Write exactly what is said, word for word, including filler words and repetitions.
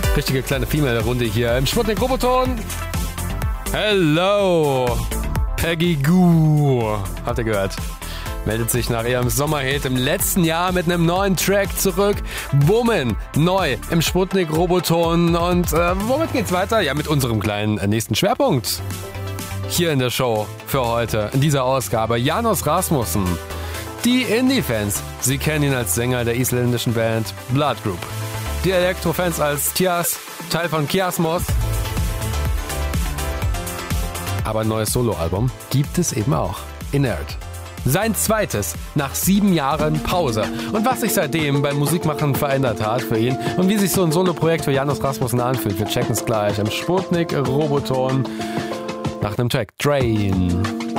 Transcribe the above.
Richtige kleine Female-Runde hier im Sputnik Roboton. Hello, Peggy Gou. Habt ihr gehört? Meldet sich nach ihrem Sommerhit im letzten Jahr mit einem neuen Track zurück. Woman, neu im Sputnik Roboton. Und äh, womit geht's weiter? Ja, mit unserem kleinen äh, nächsten Schwerpunkt. Hier in der Show für heute, in dieser Ausgabe, Janus Rasmussen. Die Indie-Fans, sie kennen ihn als Sänger der isländischen Band Blood Group. Die Elektro-Fans als Tias, Teil von Kiasmos. Aber ein neues Soloalbum gibt es eben auch. Inert. Sein zweites nach sieben Jahren Pause. Und was sich seitdem beim Musikmachen verändert hat für ihn und wie sich so ein Soloprojekt für Janus Rasmussen anfühlt, wir checken es gleich im Sputnik Roboton nach einem Track. Drain.